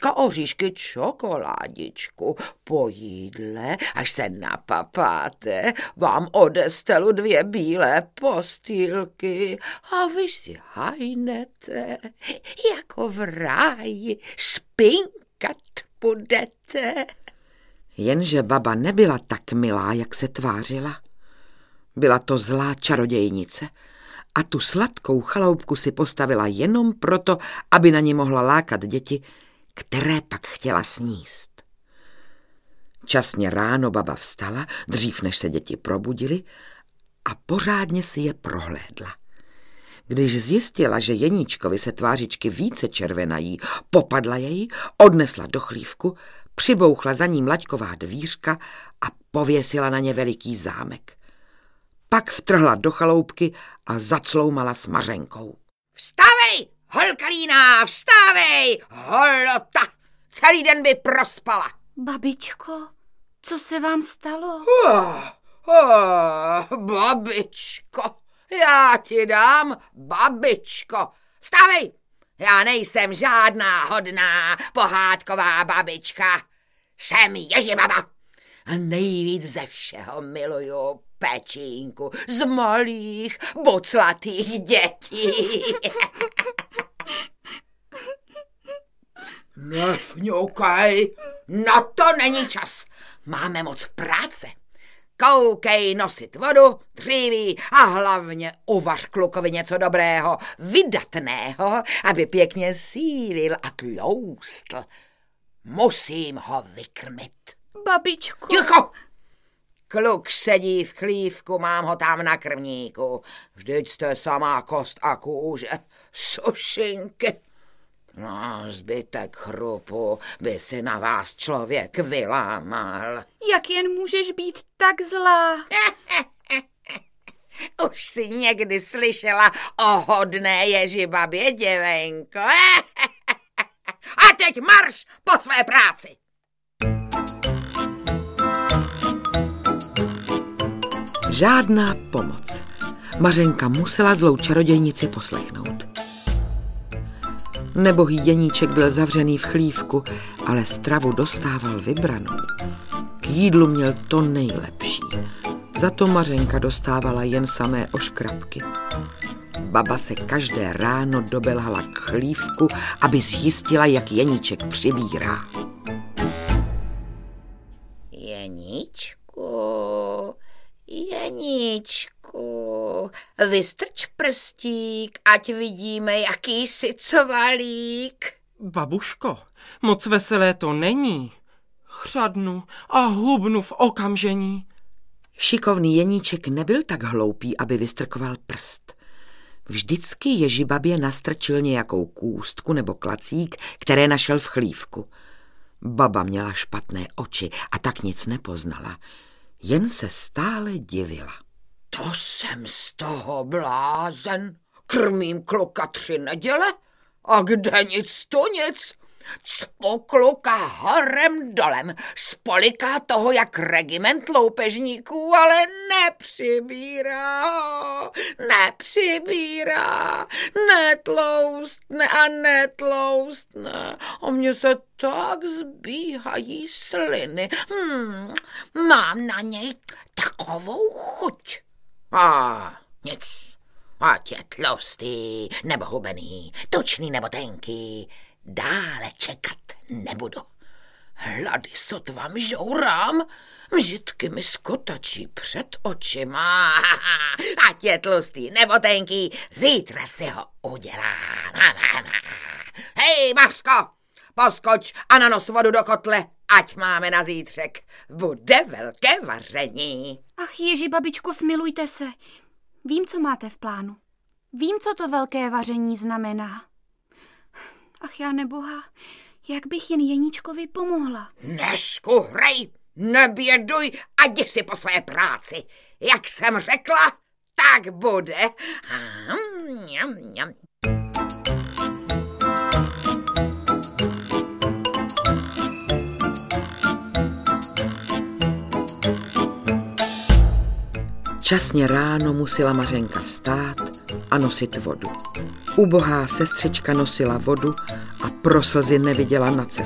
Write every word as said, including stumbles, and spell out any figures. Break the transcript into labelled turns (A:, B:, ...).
A: jablíčka, oříšky, čokoládičku. Po jídle, až se napapáte, vám odestelu dvě bílé postýlky a vy si hajnete jako v ráji, spinkat budete.
B: Jenže baba nebyla tak milá, jak se tvářila. Byla to zlá čarodějnice a tu sladkou chaloupku si postavila jenom proto, aby na ní mohla lákat děti, které pak chtěla sníst. Časně ráno baba vstala, dřív než se děti probudily, a pořádně si je prohlédla. Když zjistila, že Jeníčkovi se tvářičky více červenají, popadla jej, odnesla do chlívku, přibouchla za ním laťková dvířka a pověsila na ně veliký zámek. Pak vtrhla do chaloupky a zacloumala s Mařenkou.
A: Vstávej, holka líná, vstávej, holota, celý den by prospala.
C: Babičko, co se vám stalo?
A: Oh, oh, babičko, já ti dám, babičko. Vstávej, já nejsem žádná hodná pohádková babička. Jsem Ježibaba a nejvíc ze všeho miluju pečínku z malých buclatých dětí. Nefňukaj, na to není čas. Máme moc práce. Koukej nosit vodu, dříví a hlavně uvař klukovi něco dobrého, vydatného, aby pěkně sílil a tloustl. Musím ho vykrmit.
C: Babičko.
A: Ticho! Kluk sedí v chlívku, mám ho tam na krmníku. Vždyť jste samá kost a kůže, sušinky. No, zbytek chrupu by si na vás člověk vylámal.
C: Jak jen můžeš být tak zlá?
A: Už jsi někdy slyšela o hodné Ježibabě, děvenko? A teď marš po své práci!
B: Žádná pomoc. Mařenka musela zlou čarodějnici poslechnout. Nebohý Jeníček byl zavřený v chlívku, ale stravu dostával vybranou. K jídlu měl to nejlepší. Za to Mařenka dostávala jen samé oškrapky. Baba se každé ráno dobelhala k chlívku, aby zjistila, jak Jeníček přibírá.
A: Jeníčku, Jeníčku, vystrč prstík, ať vidíme, jaký jsi covalík.
D: Babuško, moc veselé to není. Chřadnu a hubnu v okamžení.
B: Šikovný Jeníček nebyl tak hloupý, aby vystrkoval prst. Vždycky Ježibabě nastrčil nějakou kůstku nebo klacík, které našel v chlívku. Baba měla špatné oči a tak nic nepoznala. Jen se stále divila.
A: To jsem z toho blázen. Krmím kluka tři neděle a kde nic tu nic. Cpu kluka horem dolem, spoliká toho jak regiment loupežníků, ale nepřibírá, nepřibírá, netloustne a netloustne. A mně se tak zbíhají sliny. Hmm, mám na něj takovou chuť. A nic, ať je tlustý nebo hubený, tučný nebo tenký, dále čekat nebudu. Hlady sotva mžourám, mžitky mi skotačí před očima. Ať je tlustý nebo tenký, zítra si ho udělám. Hej, Mařko, poskoč a nanos vodu do kotle, ať máme na zítřek. Bude velké vaření.
C: Ach, Ježibabičko, smilujte se. Vím, co máte v plánu. Vím, co to velké vaření znamená. Ach, já neboha, jak bych jen Jeníčkovi pomohla.
A: Neškuhrej, neběduj a jdi si po své práci. Jak jsem řekla, tak bude.
B: Časně ráno musela Mařenka vstát a nosit vodu. Ubohá sestřička nosila vodu a pro slzy neviděla na cestě.